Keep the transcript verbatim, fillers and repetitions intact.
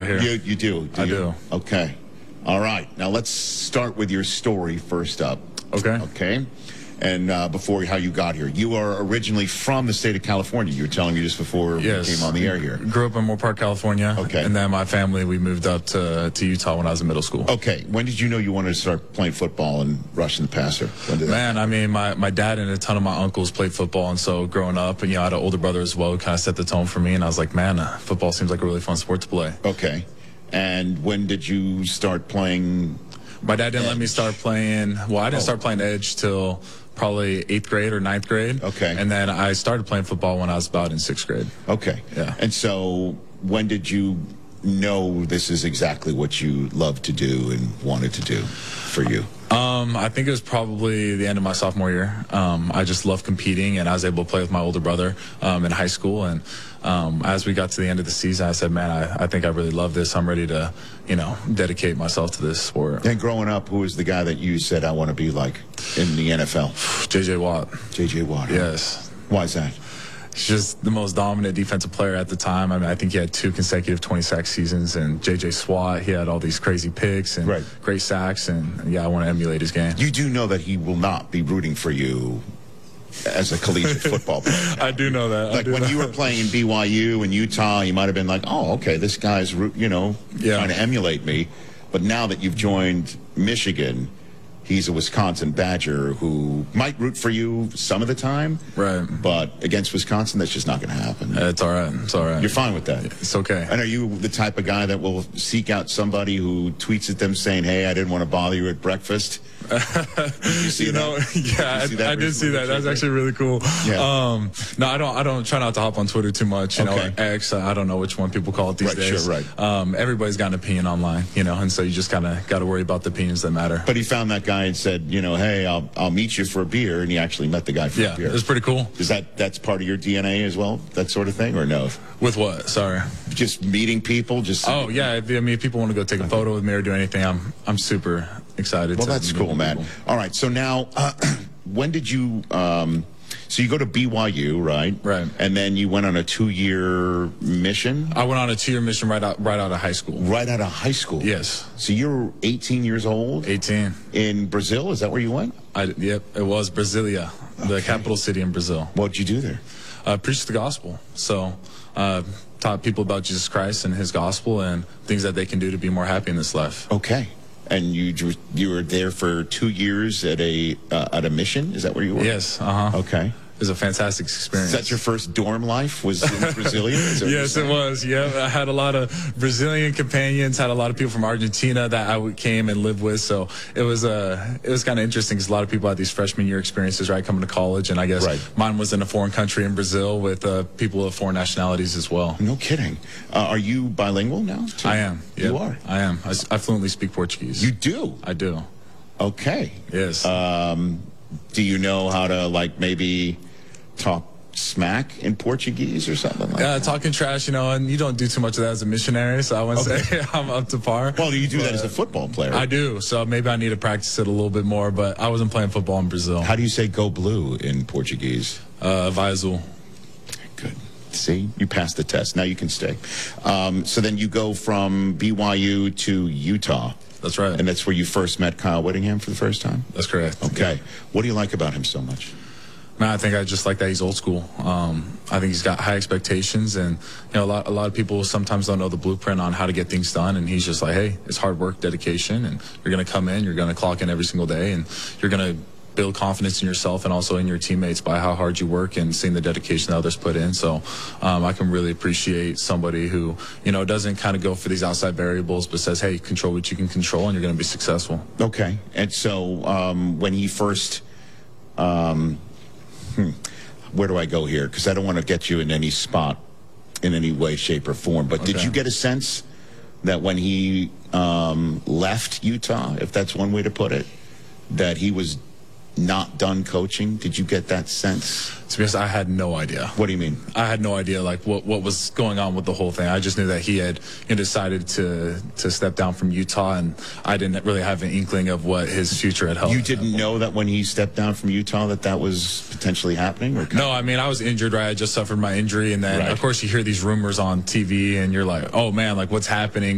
here. You, you do, do I you? do. Okay. All right. Now let's start with your story first up. Okay. Okay. And uh, before how you got here, you are originally from the state of California. You were telling me just before Yes. we came on the air here. Grew up in Moore Park, California. Okay. And then my family, we moved up to, to Utah when I was in middle school. Okay. When did you know you wanted to start playing football and rushing the passer? When did that? Man, I mean, my, my dad and a ton of my uncles played football, and so growing up, you know, I had an older brother as well who kind of set the tone for me, and I was like, man, uh, football seems like a really fun sport to play. Okay. And when did you start playing? My dad didn't Edge. let me start playing, well, I didn't Oh. start playing edge till probably eighth grade or ninth grade. Okay. And then I started playing football when I was about in sixth grade. Okay. Yeah. And so when did you know this is exactly what you loved to do and wanted to do for you? Um, I think it was probably the end of my sophomore year. Um, I just loved competing, and I was able to play with my older brother um, in high school. And um, as we got to the end of the season, I said, man, I, I think I really love this. I'm ready to, you know, dedicate myself to this sport. And growing up, who was the guy that you said, I want to be like in the N F L? J J Watt. J J Watt. Yes. Why is that? He's just the most dominant defensive player at the time. I mean, I think he had two consecutive twenty-sack seasons, and J J Swat, he had all these crazy picks and Right. great sacks, and yeah, I want to emulate his game. You do know that he will not be rooting for you as a collegiate football player. I do know that. I Like do when know you were that. playing in B Y U and Utah, you might have been like, oh, okay, this guy's, root- you know, Yeah. trying to emulate me. But now that you've joined Michigan, he's a Wisconsin Badger who might root for you some of the time. Right. But against Wisconsin, that's just not going to happen. Uh, It's all right. It's all right. You're fine with that. It's okay. And are you the type of guy that will seek out somebody who tweets at them saying, hey, I didn't want to bother you at breakfast? you see You know, that? yeah, Did you see I, I did see recently? that. That's actually really cool. Yeah. Um, no, I don't. I don't try not to hop on Twitter too much. You know, Okay. or X. I don't know which one people call it these Right, days. sure, right. Um, everybody's got an opinion online, you know, and so you just kind of got to worry about the opinions that matter. But he found that guy and said, you know, hey, I'll I'll meet you for a beer, and he actually met the guy for Yeah, a beer. it was pretty cool. Is that that's part of your D N A as well, that sort of thing, or no? With what? Sorry. Just meeting people, just Oh yeah. If, I mean, if people want to go take a photo with me or do anything, I'm I'm super excited. Well, to that's meet cool, new man. people. All right, so now, uh, when did you? Um, so you go to B Y U, right? Right. And then you went on a two-year mission I went on a two-year mission right out right out of high school. right out of high school. Yes. So you're eighteen years old eighteen. in Brazil. Is that where you went? I, yep. It was Brasilia, the Okay. capital city in Brazil. What'd you do there? Uh, preached the gospel. So, uh, taught people about Jesus Christ and His gospel and things that they can do to be more happy in this life. Okay. And you drew- you were there for two years at a uh, at a mission. Is that where you were? Yes. Uh huh. Okay. It was a fantastic experience. Is that your first dorm life? Was in Brasilia? Is that what Yes, you're it saying? was. Yeah, I had a lot of Brazilian companions. Had a lot of people from Argentina that I would- came and lived with. So it was uh, it was kind of interesting because a lot of people had these freshman year experiences, right, coming to college, and I guess Right. mine was in a foreign country in Brazil with uh, people of foreign nationalities as well. No kidding. Uh, are you bilingual now? too? I am. You Yep, are. I am. I, s- I fluently speak Portuguese. You do. I do. Okay. Yes. Um, do you know how to like maybe talk smack in Portuguese or something like Yeah, that? talking trash, you know, and you don't do too much of that as a missionary, so I wouldn't Okay. say I'm up to par. Well, you do that But as a football player. I do, so maybe I need to practice it a little bit more, but I wasn't playing football in Brazil. How do you say "go blue" in Portuguese? Uh, Vaizul. Good. See, you passed the test. Now you can stay. Um, so then you go from B Y U to Utah, That's right. and that's where you first met Kyle Whittingham for the first time. That's correct. Okay. What do you like about him so much? Man, I think I just like that he's old school. Um, I think he's got high expectations, and you know, a lot a lot of people sometimes don't know the blueprint on how to get things done. And he's just like, hey, it's hard work, dedication, and you're gonna come in, you're gonna clock in every single day, and you're gonna build confidence in yourself and also in your teammates by how hard you work and seeing the dedication that others put in. So um, I can really appreciate somebody who, you know, doesn't kind of go for these outside variables, but says, hey, control what you can control, and you're gonna be successful. Okay. And so um, when he first, um, hmm, where do I go here? Because I don't want to get you in any spot in any way, shape, or form. But did Okay. you get a sense that when he um, left Utah, if that's one way to put it, that he was not done coaching? Did you get that sense? To be honest, I had no idea. What do you mean? I had no idea like what, what was going on with the whole thing. I just knew that he had you know, decided to to step down from Utah, and I didn't really have an inkling of what his future had held. You didn't know that when he stepped down from Utah that that was potentially happening? Or No, I mean, I was injured, right? I just suffered my injury, and then, Right. of course, you hear these rumors on T V, and you're like, oh, man, like, what's happening?